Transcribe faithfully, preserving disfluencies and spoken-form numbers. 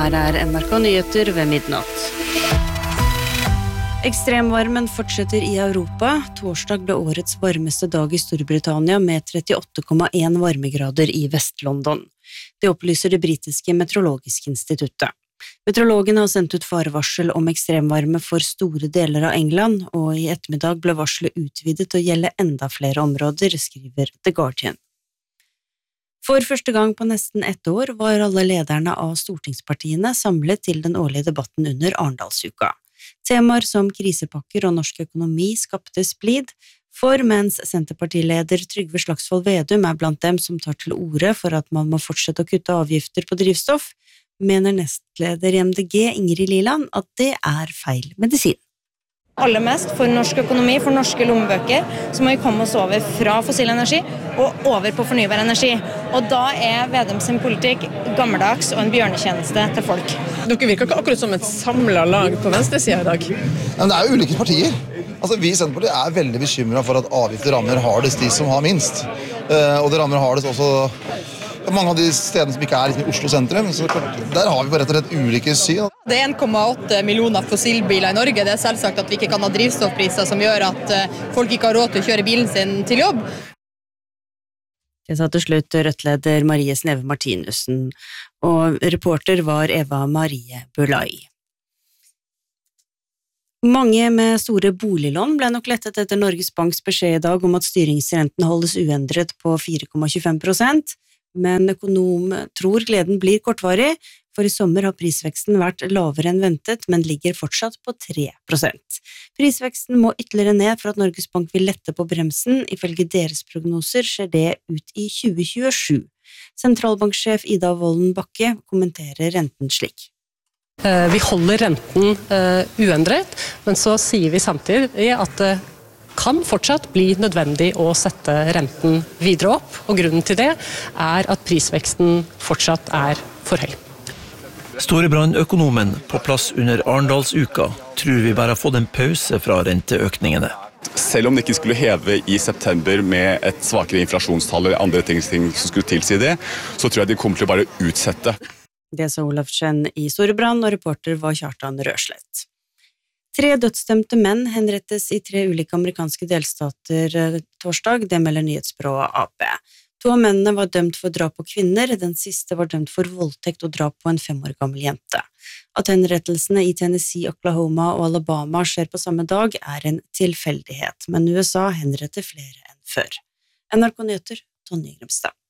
her er N R K Nyheter ved midnatt. Ekstremvarmen fortsetter i Europa. Torsdag ble årets varmeste dag i Storbritannia med trettiåtte komma en varmegrader i Vest-London. Det opplyser det britiske meteorologiske instituttet. Meteorologen har sendt ut farevarsel om ekstremvarme for store deler av England, og i ettermiddag ble varselet utvidet til å gjelde enda flere områder, skriver The Guardian. For første gang på nesten ett år var alle lederne av stortingspartiene samlet til den årlige debatten under Arendalsuka. Temaer som krisepakker og norsk økonomi skapte splid, for mens Senterpartileder Trygve Slagsvold Vedum er blant dem som tar til orde for at man må fortsette å kutte avgifter på drivstoff, mener nestleder i M D G Ingrid Liland at det er feil medisin. Aller mest for norsk økonomi, for norske lommebøker, så må vi komme oss over fra fossil energi og over på fornybar energi. Og da er Vedum sin politikk gammeldags og en bjørnetjeneste til folk. Dere virker ikke akkurat som et samlet lag på venstresiden i dag. Men det er jo ulike partier. Altså, vi i Senterpartiet er veldig bekymret for at avgifter rammer hardest de som har minst. Og det rammer hardest også mange av de stedene som ikke er i Oslo sentrum, så der har vi bare rett og slett ulike syn. Det er en komma åtte millioner fossilbiler i Norge. Det er selvsagt at vi ikke kan ha drivstoffpriser som gjør at folk ikke har råd til å kjøre bilen sin til jobb. Det sa til slutt Rødt-leder Marie Sneve Martinussen, og reporter var Eva Marie Bulai. Mange med store boliglån ble nok lettet etter Norges Banks beskjed i dag om at styringsrenten holdes uendret på fire komma tjuefem prosent, men økonom tror gleden blir kortvarig, for i sommer har prisveksten vært lavere enn ventet, men ligger fortsatt på tre prosent. Prisveksten må ytterligere ned for at Norges Bank vil lette på bremsen. Ifølge deres prognoser skjer det ut i tjue tjuesju. Sentralbanksjef Ida Wolden Bakke kommenterer renten slik. Vi holder renten uendret, men så sier vi samtidig at det kan fortsatt bli nødvendig å sette renten videre opp, og grunnen til det er at prisveksten fortsatt er for høy. Storebrand-økonomen på plass under Arendalsuka tror vi bare har fått en pause fra renteøkningene. Selv om det ikke skulle heve i september med et svakere inflasjonstall eller andre ting som skulle tilsi det, så tror jeg de kommer til å bare utsette. Det sa Olaf Chen i Storebrand, og reporter var Kjartan Røslett. Tre dødsdømte menn henrettes i tre ulike amerikanske delstater torsdag, det melder nyhetsbyrået A P. To av mennene var dømt for drap på kvinner, den siste var dømt for voldtekt og drap på en fem år gammel jente. At henrettelsene i Tennessee, Oklahoma og Alabama skjer på samme dag er en tilfeldighet, men U S A henretter flere enn før. N R K Nyheter, Tonje Grimstad.